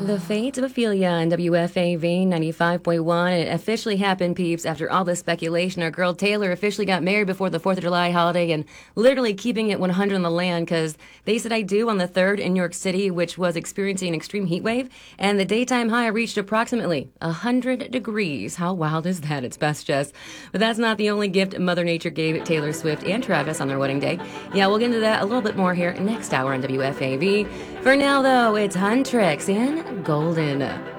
The fate of Ophelia on WFAV 95.1. It officially happened, peeps. After all this speculation, our girl Taylor officially got married before the 4th of July holiday and literally keeping it 100 on the land because they said I do on the 3rd in New York City, which was experiencing an extreme heat wave, and the daytime high reached approximately 100 degrees. How wild is that? It's best just. But that's not the only gift Mother Nature gave Taylor Swift and Travis on their wedding day. Yeah, we'll get into that a little bit more here next hour on WFAV. For now, though, it's Huntrix and Golden.